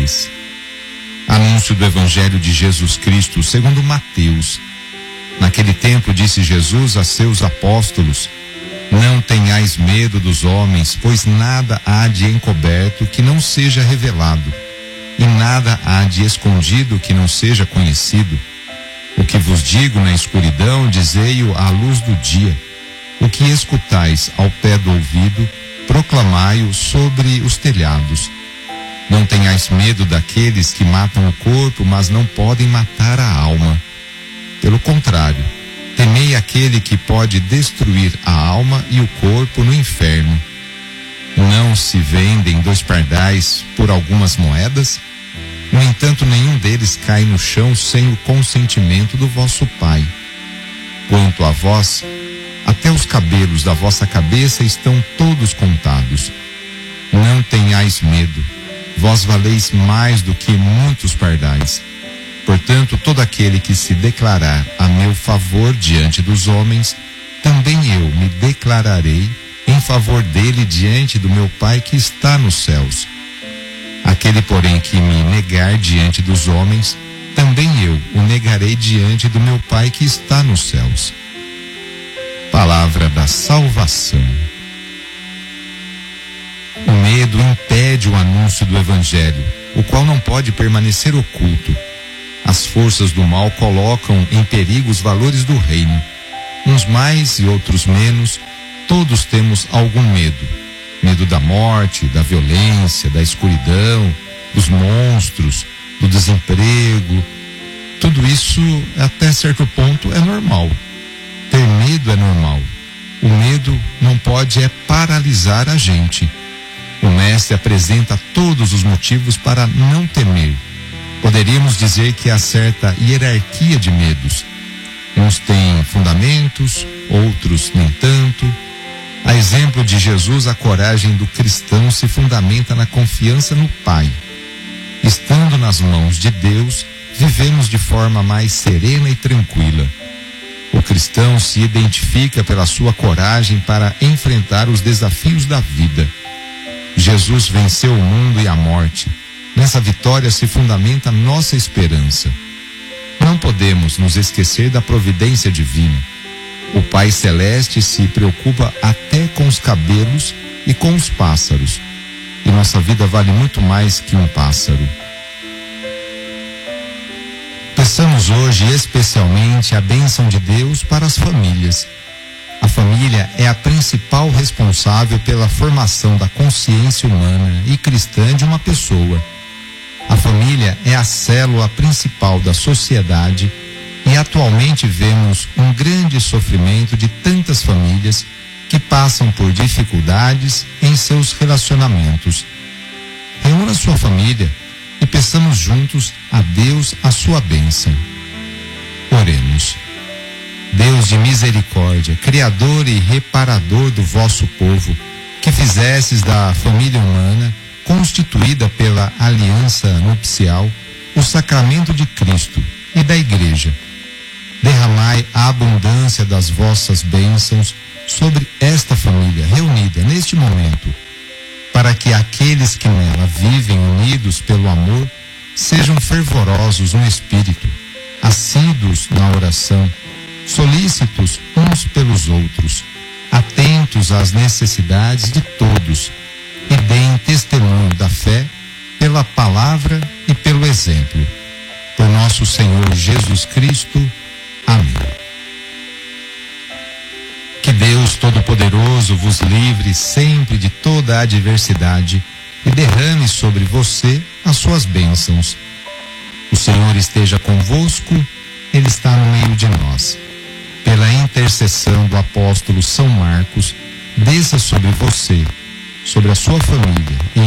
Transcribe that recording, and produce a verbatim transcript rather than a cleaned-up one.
três. Anúncio do Evangelho de Jesus Cristo segundo Mateus. Naquele tempo disse Jesus a seus apóstolos: não tenhais medo dos homens, pois nada há de encoberto que não seja revelado, e nada há de escondido que não seja conhecido. O que vos digo na escuridão, dizei-o à luz do dia. O que escutais ao pé do ouvido, proclamai-o sobre os telhados. Não tenhais medo daqueles que matam o corpo, mas não podem matar a alma. Pelo contrário, temei aquele que pode destruir a alma e o corpo no inferno. Não se vendem dois pardais por algumas moedas? No entanto, nenhum deles cai no chão sem o consentimento do vosso Pai. Quanto a vós, até os cabelos da vossa cabeça estão todos contados. Não tenhais medo, vós valeis mais do que muitos pardais. Portanto, todo aquele que se declarar a meu favor diante dos homens, também eu me declararei em favor dele diante do meu Pai que está nos céus. Aquele, porém, que me negar diante dos homens, também eu o negarei diante do meu Pai que está nos céus. Palavra da salvação. O medo impede o anúncio do Evangelho, o qual não pode permanecer oculto. As forças do mal colocam em perigo os valores do reino. Uns mais e outros menos, todos temos algum medo. Medo da morte, da violência, da escuridão, dos monstros, do desemprego. Tudo isso, até certo ponto, é normal. Ter medo é normal. O medo não pode é paralisar a gente. O mestre apresenta todos os motivos para não temer. Poderíamos dizer que há certa hierarquia de medos. Uns têm fundamentos, outros nem tanto. A exemplo de Jesus, a coragem do cristão se fundamenta na confiança no Pai. Estando nas mãos de Deus, vivemos de forma mais serena e tranquila. O cristão se identifica pela sua coragem para enfrentar os desafios da vida. Jesus venceu o mundo e a morte. Nessa vitória se fundamenta nossa esperança. Não podemos nos esquecer da providência divina. O Pai Celeste se preocupa até com os cabelos e com os pássaros. E nossa vida vale muito mais que um pássaro. Peçamos hoje especialmente a bênção de Deus para as famílias. A família é a principal responsável pela formação da consciência humana e cristã de uma pessoa. A família é a célula principal da sociedade e atualmente vemos um grande sofrimento de tantas famílias que passam por dificuldades em seus relacionamentos. Reúna sua família e peçamos juntos a Deus a sua bênção. Oremos. Deus de misericórdia, Criador e reparador do vosso povo, que fizestes da família humana, constituída pela aliança nupcial, o sacramento de Cristo e da Igreja, derramai a abundância das vossas bênçãos sobre esta família reunida neste momento, para que aqueles que nela vivem unidos pelo amor sejam fervorosos no espírito, assíduos na oração, solícitos uns pelos outros, atentos às necessidades de todos e deem testemunho da fé pela palavra e pelo exemplo. Por nosso Senhor Jesus Cristo. Amém. Que Deus Todo-Poderoso vos livre sempre de toda a adversidade e derrame sobre você as suas bênçãos. O Senhor esteja convosco, Ele está no meio de nós. Pela intercessão do apóstolo São Marcos, desça sobre você, sobre a sua família e